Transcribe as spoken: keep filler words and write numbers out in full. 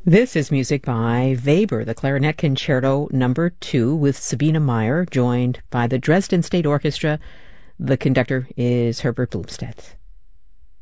This is music by Weber, the Clarinet Concerto Number Two, with Sabine Meyer, joined by the Dresden State Orchestra. The conductor is Herbert Blumstedt.